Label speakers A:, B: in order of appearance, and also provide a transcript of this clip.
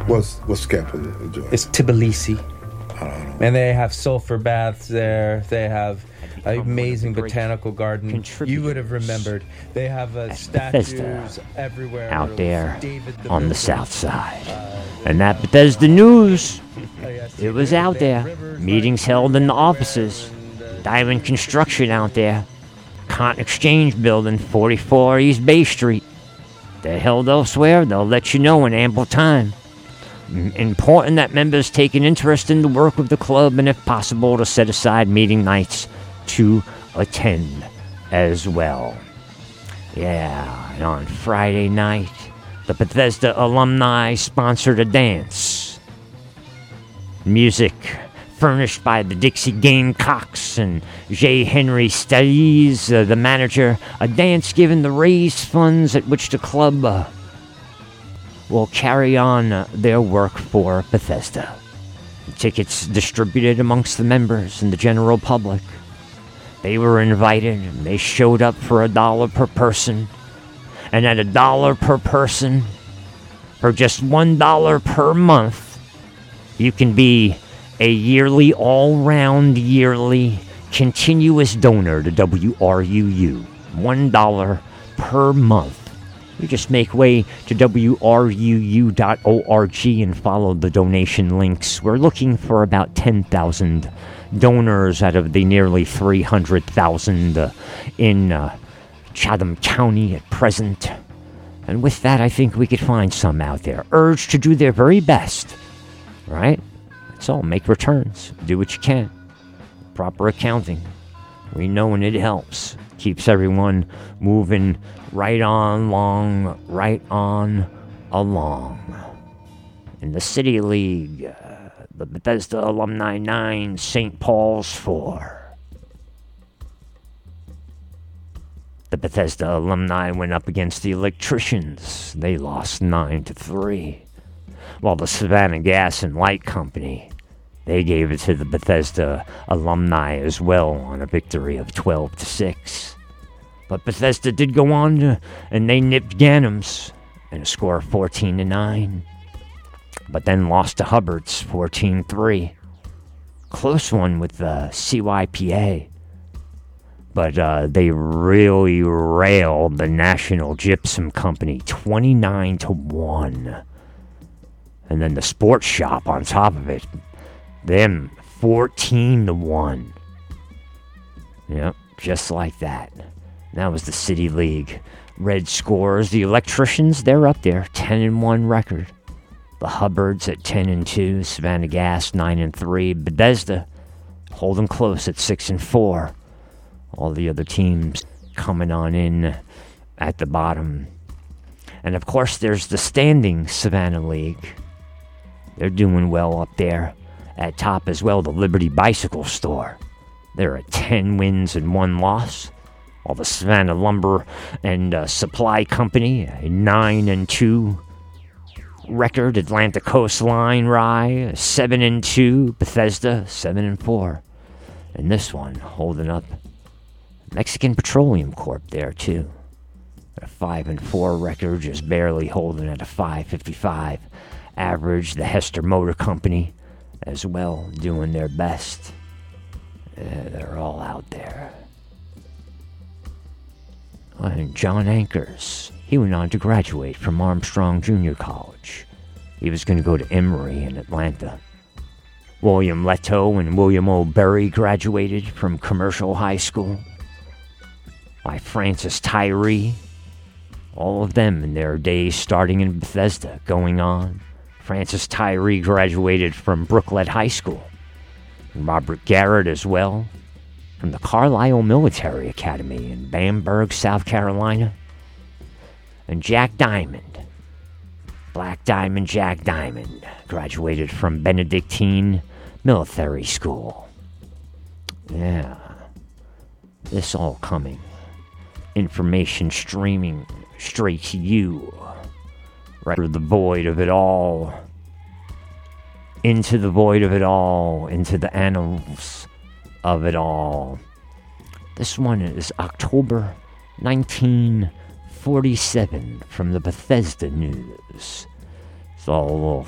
A: What's the capital of Georgia?
B: It's Tbilisi.
A: I don't know.
B: And they have sulfur baths there. They have an amazing botanical garden. You would have remembered. They have statues everywhere.
C: Out there on the south side. And that Bethesda News, it was out there. Meetings held in the offices. Diamond Construction out there. Cotton Exchange Building, 44 East Bay Street. They're held elsewhere. They'll let you know in ample time. Important that members take an interest in the work of the club and, if possible, to set aside meeting nights to attend as well. Yeah, and on Friday night, the Bethesda alumni sponsored a dance. Music furnished by the Dixie Gamecocks and J. Henry Studies, the manager. A dance given the raised funds at which the club will carry on their work for Bethesda. Tickets distributed amongst the members and the general public. They were invited and they showed up for $1 per person. And at $1 per person, for just $1 per month, you can be a yearly, all-round yearly, continuous donor to WRUU. $1 per month. You just make way to WRUU.org and follow the donation links. We're looking for about 10,000 donors out of the nearly 300,000 in Chatham County at present. And with that, I think we could find some out there. Urged to do their very best. Right? That's all. Make returns. Do what you can. Proper accounting. We know when it helps. Keeps everyone moving right on along. In the City League, the Bethesda Alumni 9, St. Paul's 4. The Bethesda alumni went up against the Electricians. They lost 9-3. While the Savannah Gas and Light Company, they gave it to the Bethesda alumni as well on a victory of 12-6. But Bethesda did go on and they nipped Ghanim's in a score of 14-9. But then lost to Hubbard's 14-3. Close one with the CYPA. But they really railed the National Gypsum Company 29-1. And then the Sports Shop on top of it, them 14-1. Yep, just like that. That was the City League. Red scores. The Electricians, they're up there, 10-1 record. The Hubbards at 10-2. Savannah Gas 9-3. Bethesda holding close at 6-4. All the other teams coming on in at the bottom. And of course, there's the standing Savannah League. They're doing well up there. At top as well, the Liberty Bicycle Store. They're at 10 wins and 1 loss. While the Savannah Lumber and Supply Company, a 9-2 record. Atlantic Coastline Rye, 7-2. Bethesda, 7-4. And this one holding up. Mexican Petroleum Corp there too. A 5-4 record, just barely holding at a 5.55 average. The Hester Motor Company as well, doing their best. They're all out there. And John Anchors, he went on to graduate from Armstrong Junior College. He was going to go to Emory in Atlanta. William Leto and William O. Berry graduated from Commercial High School. By Francis Tyree. All of them in their days starting in Bethesda, going on. Francis Tyree graduated from Brooklet High School. And Robert Garrett as well, from the Carlisle Military Academy in Bamberg, South Carolina. And Jack Diamond, Black Diamond Jack Diamond, graduated from Benedictine Military School. Yeah, this all coming. Information streaming straight to you. Right through the void of it all. Into the void of it all. Into the annals of it all. This one is October 1947 from the Bethesda News. It's all a little